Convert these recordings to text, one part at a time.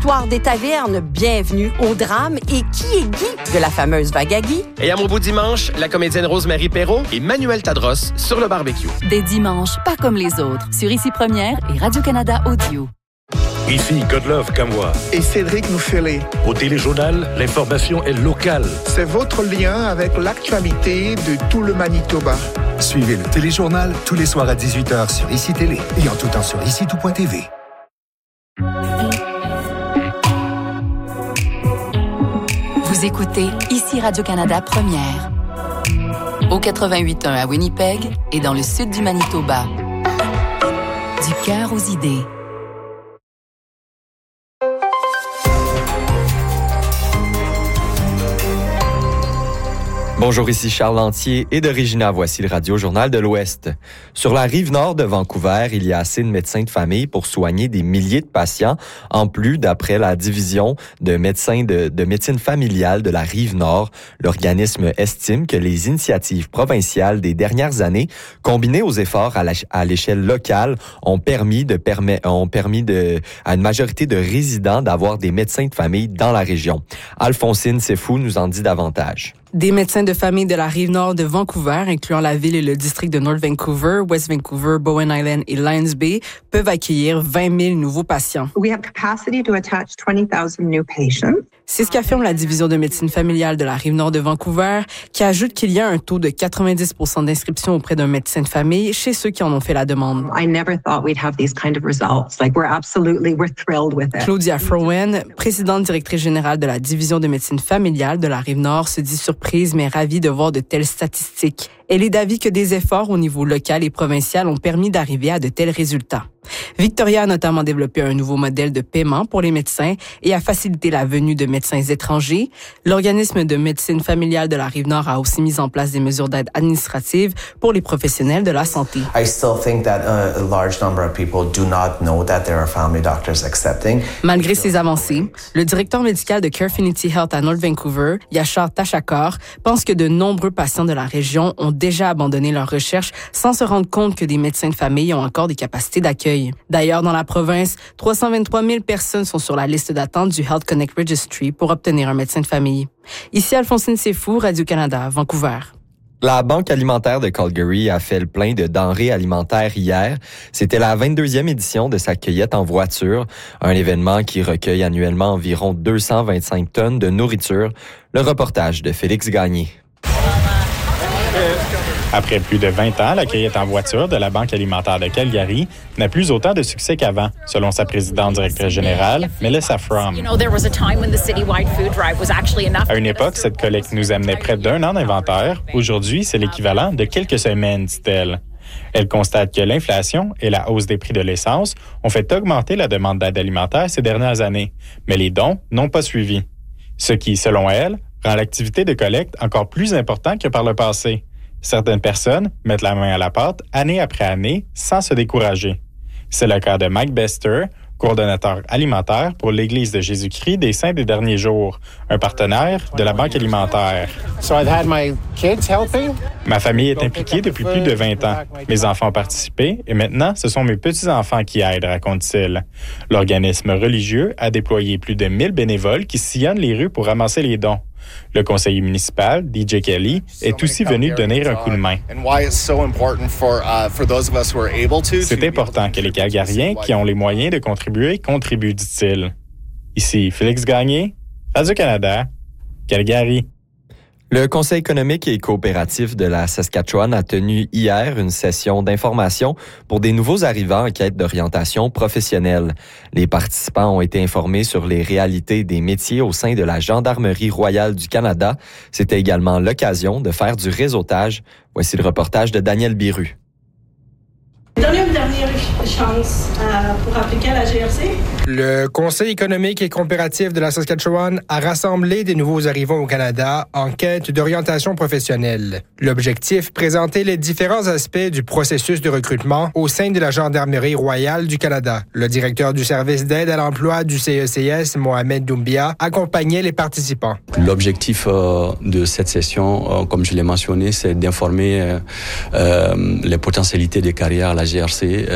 l'histoire des tavernes. Bienvenue au drame. Et qui est Guy de la fameuse vague à Guy? Et à mon beau dimanche, la comédienne Rosemary Perrault et Manuel Tadros sur le barbecue. Des dimanches pas comme les autres, sur Ici Première et Radio-Canada Audio. Ici Godlove Camois et Cédric Nouffelé. Au Téléjournal, l'information est locale. C'est votre lien avec l'actualité de tout le Manitoba. Suivez le Téléjournal tous les soirs à 18h sur ICI Télé et en tout temps sur ICI-tout.tv. Vous écoutez Ici Radio-Canada Première. Au 88.1 à Winnipeg et dans le sud du Manitoba. Du cœur aux idées. Bonjour, ici Charles Lantier et de Regina, voici le Radio-Journal de l'Ouest. Sur la rive nord de Vancouver, il y a assez de médecins de famille pour soigner des milliers de patients, en plus, d'après la division de médecins de médecine familiale de la rive nord. L'organisme estime que les initiatives provinciales des dernières années, combinées aux efforts à l'échelle locale, ont permis à une majorité de résidents d'avoir des médecins de famille dans la région. Alphonsine Sefou nous en dit davantage. Des médecins de famille de la Rive-Nord de Vancouver, incluant la ville et le district de North Vancouver, West Vancouver, Bowen Island et Lions Bay, peuvent accueillir 20 000 nouveaux patients. We have capacity to attach 20,000 new patients. C'est ce qu'affirme la division de médecine familiale de la Rive-Nord de Vancouver, qui ajoute qu'il y a un taux de 90% d'inscription auprès d'un médecin de famille chez ceux qui en ont fait la demande. I never thought we'd have these kind of results. We're thrilled with it. Claudia Frowen, présidente directrice générale de la division de médecine familiale de la Rive-Nord, se dit surprise mais ravie de voir de telles statistiques. Elle est d'avis que des efforts au niveau local et provincial ont permis d'arriver à de tels résultats. Victoria a notamment développé un nouveau modèle de paiement pour les médecins et a facilité la venue de médecins étrangers. L'organisme de médecine familiale de la Rive-Nord a aussi mis en place des mesures d'aide administrative pour les professionnels de la santé. I still think that a large number of people do not know that there are family doctors accepting. Malgré ces avancées, le directeur médical de Carefinity Health à North Vancouver, Yashar Tachakor, pense que de nombreux patients de la région ont déjà abandonné leurs recherches sans se rendre compte que des médecins de famille ont encore des capacités d'accueil. D'ailleurs, dans la province, 323 000 personnes sont sur la liste d'attente du Health Connect Registry pour obtenir un médecin de famille. Ici Alphonsine Sefou, Radio-Canada, Vancouver. La Banque alimentaire de Calgary a fait le plein de denrées alimentaires hier. C'était la 22e édition de sa cueillette en voiture, un événement qui recueille annuellement environ 225 tonnes de nourriture. Le reportage de Félix Gagné. Après plus de 20 ans, la cueillette en voiture de la Banque alimentaire de Calgary n'a plus autant de succès qu'avant, selon sa présidente directrice générale, Melissa Fromm. À une époque, cette collecte nous amenait près d'1 an d'inventaire. Aujourd'hui, c'est l'équivalent de quelques semaines, dit-elle. Elle constate que l'inflation et la hausse des prix de l'essence ont fait augmenter la demande d'aide alimentaire ces dernières années, mais les dons n'ont pas suivi. Ce qui, selon elle, rend l'activité de collecte encore plus importante que par le passé. Certaines personnes mettent la main à la pâte année après année sans se décourager. C'est le cas de Mike Bester, coordonnateur alimentaire pour l'Église de Jésus-Christ des Saints des Derniers Jours, un partenaire de la Banque alimentaire. Ma famille est impliquée depuis plus de 20 ans. Mes enfants ont participé et maintenant, ce sont mes petits-enfants qui aident, raconte-t-il. L'organisme religieux a déployé plus de 1000 bénévoles qui sillonnent les rues pour ramasser les dons. Le conseiller municipal, DJ Kelly, est aussi venu donner un coup de main. C'est important que les Calgariens qui ont les moyens de contribuer contribuent, dit-il. Ici Félix Gagné, Radio-Canada, Calgary. Le Conseil économique et coopératif de la Saskatchewan a tenu hier une session d'information pour des nouveaux arrivants en quête d'orientation professionnelle. Les participants ont été informés sur les réalités des métiers au sein de la Gendarmerie royale du Canada. C'était également l'occasion de faire du réseautage. Voici le reportage de Daniel Biru. Donnez une dernière chance pour appliquer à la GRC. Le Conseil économique et coopératif de la Saskatchewan a rassemblé des nouveaux arrivants au Canada en quête d'orientation professionnelle. L'objectif, présenter les différents aspects du processus de recrutement au sein de la Gendarmerie royale du Canada. Le directeur du service d'aide à l'emploi du CECS, Mohamed Doumbia, accompagnait les participants. L'objectif de cette session, comme je l'ai mentionné, c'est d'informer les potentialités de carrière à la GRC, de voir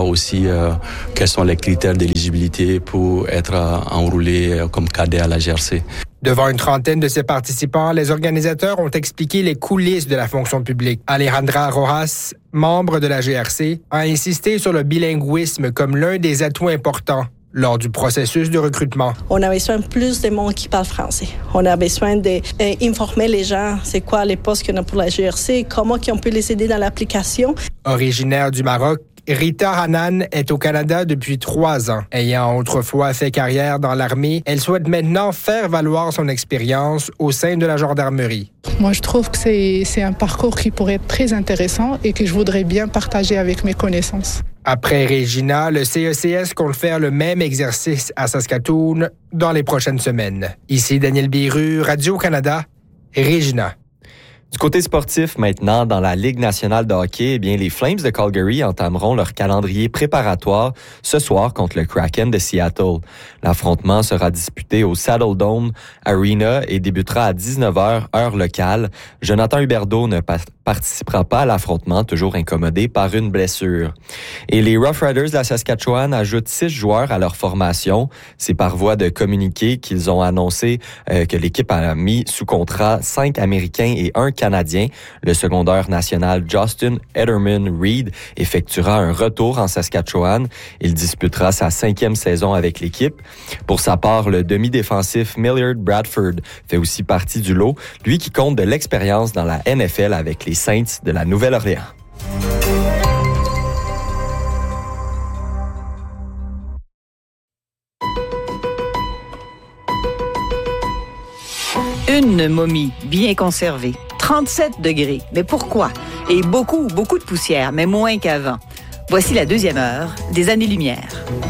savoir aussi quels sont les critères d'éligibilité pour être enrôlé comme cadet à la GRC. Devant une trentaine de ses participants, les organisateurs ont expliqué les coulisses de la fonction publique. Alejandra Rojas, membre de la GRC, a insisté sur le bilinguisme comme l'un des atouts importants lors du processus de recrutement. On a besoin de plus de monde qui parle français. On a besoin d'informer les gens c'est quoi les postes qu'on a pour la GRC, comment on peut les aider dans l'application. Originaire du Maroc, Rita Hanan est au Canada depuis 3 ans. Ayant autrefois fait carrière dans l'armée, elle souhaite maintenant faire valoir son expérience au sein de la gendarmerie. Moi, je trouve que c'est un parcours qui pourrait être très intéressant et que je voudrais bien partager avec mes connaissances. Après Regina, le CECS compte faire le même exercice à Saskatoon dans les prochaines semaines. Ici Daniel Biru, Radio-Canada, Regina. Du côté sportif, maintenant, dans la Ligue nationale de hockey, les Flames de Calgary entameront leur calendrier préparatoire ce soir contre le Kraken de Seattle. L'affrontement sera disputé au Saddle Dome Arena et débutera à 19h, heure locale. Jonathan Huberdeau ne participera pas à l'affrontement, toujours incommodé par une blessure. Et les Rough Riders de la Saskatchewan ajoutent 6 joueurs à leur formation. C'est par voie de communiqué qu'ils ont annoncé que l'équipe a mis sous contrat 5 Américains et 1 Canadien. Le secondaire national Justin Ederman Reed effectuera un retour en Saskatchewan. Il disputera sa 5e saison avec l'équipe. Pour sa part, le demi-défensif Millard Bradford fait aussi partie du lot, lui qui compte de l'expérience dans la NFL avec les Saints de la Nouvelle-Orléans. Une momie bien conservée, 37 degrés. Mais pourquoi? Et beaucoup de poussière, mais moins qu'avant. Voici la 2e heure des Années-Lumière.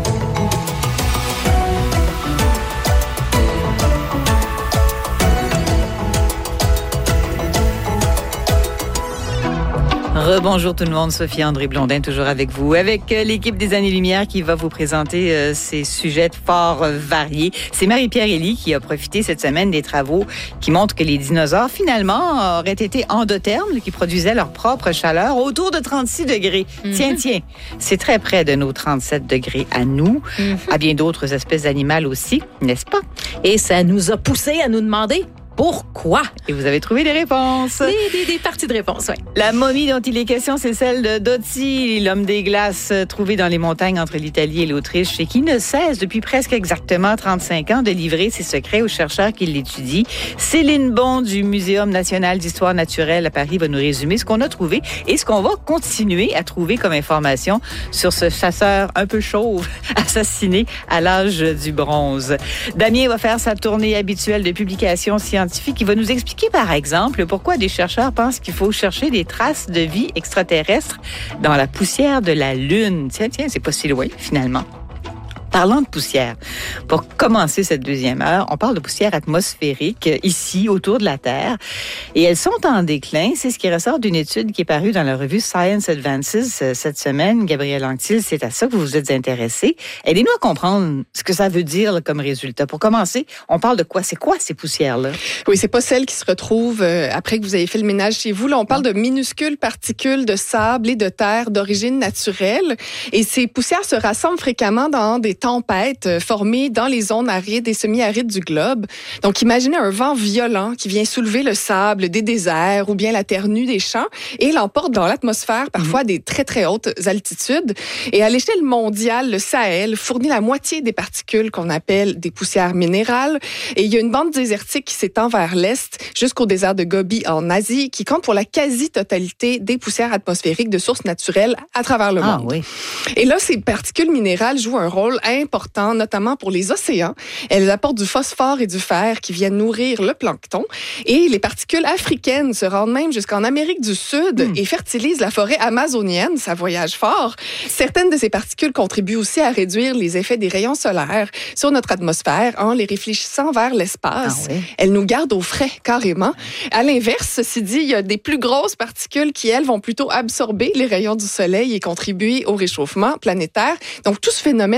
Rebonjour tout le monde, Sophie André Blondin toujours avec vous, avec l'équipe des Années-Lumière qui va vous présenter ces sujets fort variés. C'est Marie-Pierre Elie qui a profité cette semaine des travaux qui montrent que les dinosaures finalement auraient été endothermes, qui produisaient leur propre chaleur autour de 36 degrés. Tiens, c'est très près de nos 37 degrés à nous, à bien d'autres espèces animales aussi, n'est-ce pas? Et ça nous a poussé à nous demander pourquoi? Et vous avez trouvé des réponses. Des parties de réponses, oui. La momie dont il est question, c'est celle de Dotti, l'homme des glaces trouvé dans les montagnes entre l'Italie et l'Autriche et qui ne cesse depuis presque exactement 35 ans de livrer ses secrets aux chercheurs qui l'étudient. Céline Bon du Muséum national d'histoire naturelle à Paris va nous résumer ce qu'on a trouvé et ce qu'on va continuer à trouver comme information sur ce chasseur un peu chauve assassiné à l'âge du bronze. Damien va faire sa tournée habituelle de publications scientifiques qui va nous expliquer, par exemple, pourquoi des chercheurs pensent qu'il faut chercher des traces de vie extraterrestre dans la poussière de la Lune. Tiens, c'est pas si loin, finalement. Parlant de poussière, pour commencer cette 2e heure, on parle de poussière atmosphérique ici, autour de la Terre. Et elles sont en déclin. C'est ce qui ressort d'une étude qui est parue dans la revue Science Advances cette semaine. Gabrielle Anctil, c'est à ça que vous vous êtes intéressée. Aidez-nous à comprendre ce que ça veut dire là, comme résultat. Pour commencer, on parle de quoi? C'est quoi ces poussières-là? Oui, c'est pas celles qui se retrouvent après que vous avez fait le ménage chez vous. Là, on parle de minuscules particules de sable et de terre d'origine naturelle. Et ces poussières se rassemblent fréquemment dans des tempêtes formées dans les zones arides et semi-arides du globe. Donc, imaginez un vent violent qui vient soulever le sable des déserts ou bien la terre nue des champs et l'emporte dans l'atmosphère, parfois à des très, très hautes altitudes. Et à l'échelle mondiale, le Sahel fournit la moitié des particules qu'on appelle des poussières minérales. Et il y a une bande désertique qui s'étend vers l'est jusqu'au désert de Gobi en Asie qui compte pour la quasi-totalité des poussières atmosphériques de sources naturelles à travers le monde. Oui. Et là, ces particules minérales jouent un rôle important, notamment pour les océans. Elles apportent du phosphore et du fer qui viennent nourrir le plancton. Et les particules africaines se rendent même jusqu'en Amérique du Sud et fertilisent la forêt amazonienne. Ça voyage fort. Certaines de ces particules contribuent aussi à réduire les effets des rayons solaires sur notre atmosphère en les réfléchissant vers l'espace. Elles nous gardent au frais, carrément. À l'inverse, ceci dit, il y a des plus grosses particules qui, elles, vont plutôt absorber les rayons du soleil et contribuer au réchauffement planétaire. Donc, tout ce phénomène, on l'appelle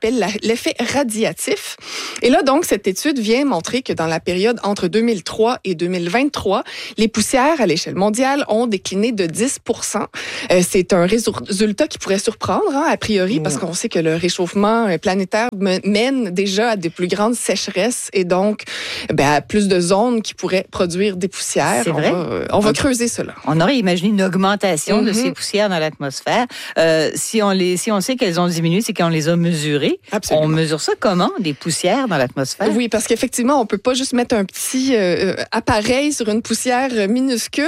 appelle l'effet radiatif. Et là, donc, cette étude vient montrer que dans la période entre 2003 et 2023, les poussières à l'échelle mondiale ont décliné de 10%. C'est un résultat qui pourrait surprendre, a priori, parce qu'on sait que le réchauffement planétaire mène déjà à des plus grandes sécheresses et donc à plus de zones qui pourraient produire des poussières. C'est vrai? On va creuser cela. On aurait imaginé une augmentation de ces poussières dans l'atmosphère. Si on sait qu'elles ont diminué, c'est qu'on les a mesurées. Absolument. On mesure ça comment, des poussières dans l'atmosphère? Oui, parce qu'effectivement, on peut pas juste mettre un petit appareil sur une poussière minuscule.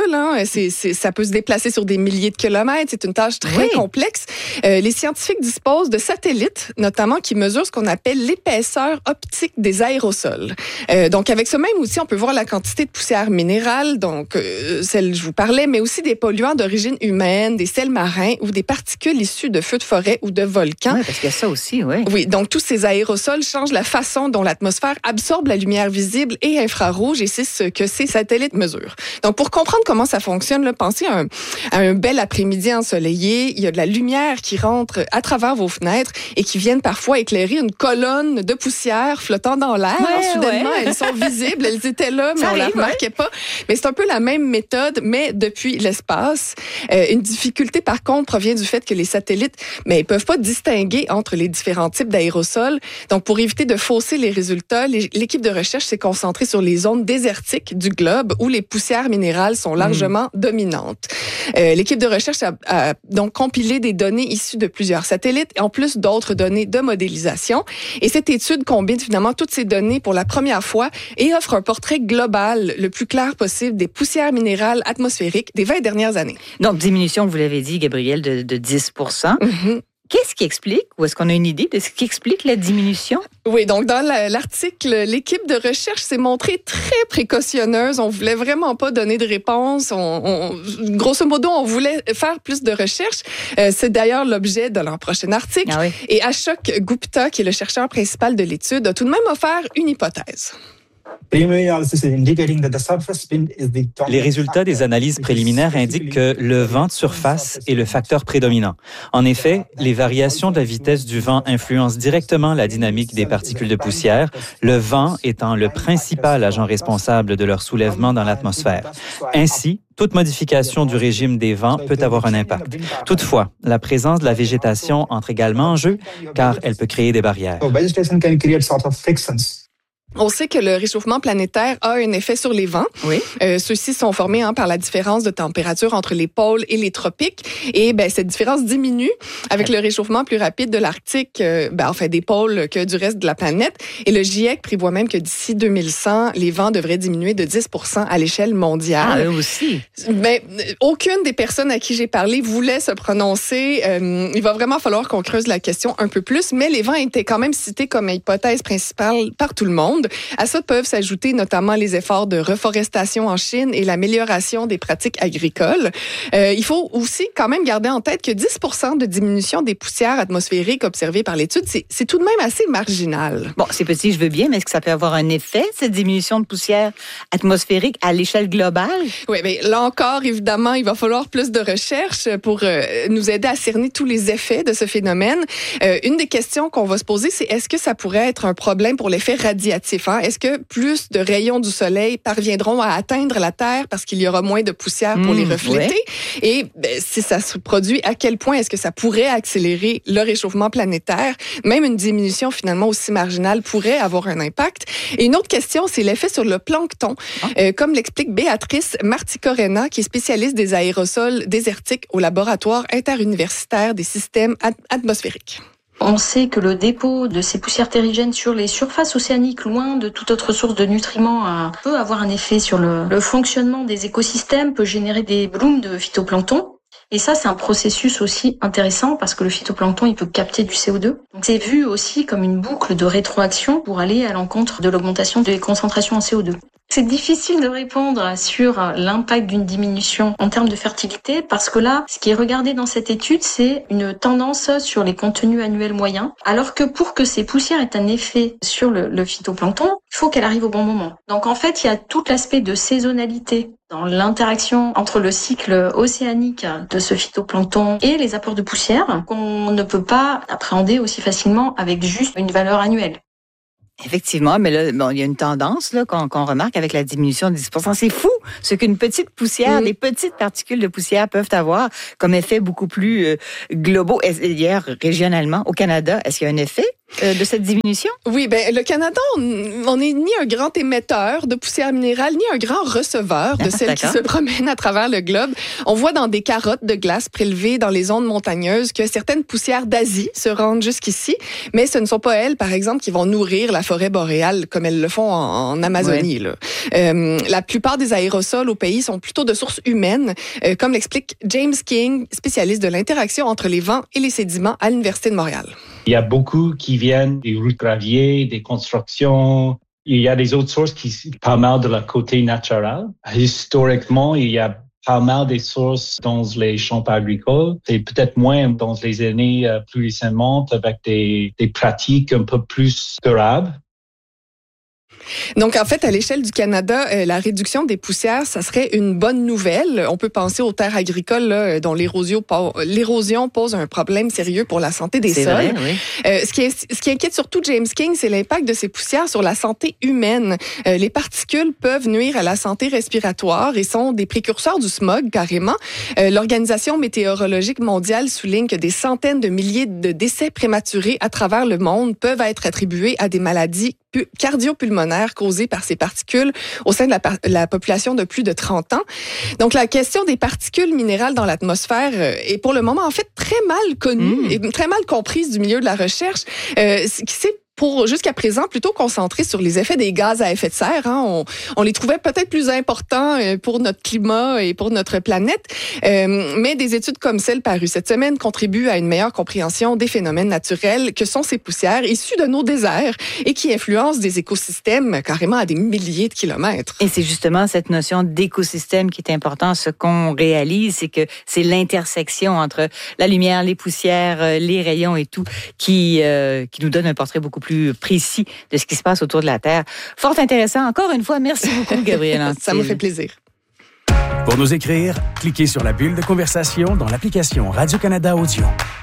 Ça peut se déplacer sur des milliers de kilomètres. C'est une tâche très complexe. Les scientifiques disposent de satellites, notamment, qui mesurent ce qu'on appelle l'épaisseur optique des aérosols. Donc, avec ce même outil, on peut voir la quantité de poussière minérale, donc celle que je vous parlais, mais aussi des polluants d'origine humaine, des sels marins ou des particules issues de feux de forêt ou de volcans. Oui, parce qu'il y a ça aussi, oui. Oui, donc tous ces aérosols changent la façon dont l'atmosphère absorbe la lumière visible et infrarouge, et c'est ce que ces satellites mesurent. Donc, pour comprendre comment ça fonctionne, pensez à un bel après-midi ensoleillé. Il y a de la lumière qui rentre à travers vos fenêtres et qui viennent parfois éclairer une colonne de poussière flottant dans l'air. Soudainement, elles sont visibles, elles étaient là, mais on ne la remarquait pas. Mais c'est un peu la même méthode, mais depuis l'espace. Une difficulté, par contre, provient du fait que les satellites, ils peuvent pas distinguer entre les différents types d'aérosols. Donc, pour éviter de fausser les résultats, l'équipe de recherche s'est concentrée sur les zones désertiques du globe où les poussières minérales sont largement dominantes. L'équipe de recherche a donc compilé des données issues de plusieurs satellites, en plus d'autres données de modélisation. Et cette étude combine finalement toutes ces données pour la première fois et offre un portrait global le plus clair possible des poussières minérales atmosphériques des 20 dernières années. Donc, diminution, vous l'avez dit, Gabrielle, de 10%. Qu'est-ce qui explique, ou est-ce qu'on a une idée de ce qui explique la diminution? Oui, donc dans l'article, l'équipe de recherche s'est montrée très précautionneuse. On voulait vraiment pas donner de réponse. Grosso modo, on voulait faire plus de recherches. C'est d'ailleurs l'objet de leur prochain article. Et Ashok Gupta, qui est le chercheur principal de l'étude, a tout de même offert une hypothèse. Les résultats des analyses préliminaires indiquent que le vent de surface est le facteur prédominant. En effet, les variations de la vitesse du vent influencent directement la dynamique des particules de poussière, le vent étant le principal agent responsable de leur soulèvement dans l'atmosphère. Ainsi, toute modification du régime des vents peut avoir un impact. Toutefois, la présence de la végétation entre également en jeu, car elle peut créer des barrières. On sait que le réchauffement planétaire a un effet sur les vents. Ceux-ci sont formés par la différence de température entre les pôles et les tropiques. Et cette différence diminue avec le réchauffement plus rapide de l'Arctique, des pôles que du reste de la planète. Et le GIEC prévoit même que d'ici 2100, les vents devraient diminuer de 10% à l'échelle mondiale. Eux aussi. Mais aucune des personnes à qui j'ai parlé voulait se prononcer. Il va vraiment falloir qu'on creuse la question un peu plus. Mais les vents étaient quand même cités comme hypothèse principale par tout le monde. À ça peuvent s'ajouter notamment les efforts de reforestation en Chine et l'amélioration des pratiques agricoles. Il faut aussi quand même garder en tête que 10% de diminution des poussières atmosphériques observées par l'étude, c'est tout de même assez marginal. Bon, c'est petit, je veux bien, mais est-ce que ça peut avoir un effet, cette diminution de poussière atmosphérique à l'échelle globale? Oui, mais là encore, évidemment, il va falloir plus de recherche pour nous aider à cerner tous les effets de ce phénomène. Une des questions qu'on va se poser, c'est est-ce que ça pourrait être un problème pour l'effet radiatif? Est-ce que plus de rayons du soleil parviendront à atteindre la Terre parce qu'il y aura moins de poussière pour les refléter? Et si ça se produit, à quel point est-ce que ça pourrait accélérer le réchauffement planétaire? Même une diminution finalement aussi marginale pourrait avoir un impact. Et une autre question, c'est l'effet sur le plancton. Comme l'explique Béatrice Marticorena, qui est spécialiste des aérosols désertiques au laboratoire interuniversitaire des systèmes atmosphériques. On sait que le dépôt de ces poussières terrigènes sur les surfaces océaniques, loin de toute autre source de nutriments, peut avoir un effet sur le fonctionnement des écosystèmes, peut générer des blooms de phytoplancton. Et ça, c'est un processus aussi intéressant parce que le phytoplancton, il peut capter du CO2. Donc, c'est vu aussi comme une boucle de rétroaction pour aller à l'encontre de l'augmentation des concentrations en CO2. C'est difficile de répondre sur l'impact d'une diminution en termes de fertilité parce que là, ce qui est regardé dans cette étude, c'est une tendance sur les contenus annuels moyens. Alors que pour que ces poussières aient un effet sur le phytoplancton, il faut qu'elle arrive au bon moment. Donc en fait, il y a tout l'aspect de saisonnalité dans l'interaction entre le cycle océanique de ce phytoplancton et les apports de poussière qu'on ne peut pas appréhender aussi facilement avec juste une valeur annuelle. Effectivement, mais là, il y a une tendance là, qu'on remarque avec la diminution de 10%. C'est fou ce qu'une petite poussière, des petites particules de poussière peuvent avoir comme effet beaucoup plus globaux. Hier, régionalement, au Canada, est-ce qu'il y a un effet de cette diminution? Oui, le Canada, on n'est ni un grand émetteur de poussière minérale, ni un grand receveur de celles qui se promènent à travers le globe. On voit dans des carottes de glace prélevées dans les zones montagneuses que certaines poussières d'Asie se rendent jusqu'ici, mais ce ne sont pas elles, par exemple, qui vont nourrir la forêt boréale comme elles le font en Amazonie. Ouais. Là. La plupart des aérosols au pays sont plutôt de source humaine, comme l'explique James King, spécialiste de l'interaction entre les vents et les sédiments à l'Université de Montréal. Il y a beaucoup qui viennent des routes graviers, des constructions. Il y a des autres sources qui sont pas mal de la côté naturel. Historiquement, il y a pas mal des sources dans les champs agricoles et peut-être moins dans les années plus récemment avec des pratiques un peu plus durables. Donc, en fait, à l'échelle du Canada, la réduction des poussières, ça serait une bonne nouvelle. On peut penser aux terres agricoles là, dont l'érosion pose un problème sérieux pour la santé des sols. Vrai, oui. Ce qui inquiète surtout James King, c'est l'impact de ces poussières sur la santé humaine. Les particules peuvent nuire à la santé respiratoire et sont des précurseurs du smog, carrément. L'Organisation météorologique mondiale souligne que des centaines de milliers de décès prématurés à travers le monde peuvent être attribués à des maladies cardiopulmonaires causées par ces particules au sein de la population de plus de 30 ans. Donc, la question des particules minérales dans l'atmosphère est pour le moment, en fait, très mal connue et très mal comprise du milieu de la recherche, qui s'est jusqu'à présent, plutôt concentré sur les effets des gaz à effet de serre. Hein. On les trouvait peut-être plus importants pour notre climat et pour notre planète, mais des études comme celle parue cette semaine contribuent à une meilleure compréhension des phénomènes naturels que sont ces poussières issues de nos déserts et qui influencent des écosystèmes carrément à des milliers de kilomètres. Et c'est justement cette notion d'écosystème qui est importante. Ce qu'on réalise, c'est que c'est l'intersection entre la lumière, les poussières, les rayons et tout qui nous donne un portrait beaucoup plus précis de ce qui se passe autour de la Terre. Fort intéressant. Encore une fois, merci beaucoup, Gabrielle Antil. Ça me fait plaisir. Pour nous écrire, cliquez sur la bulle de conversation dans l'application Radio-Canada Audio.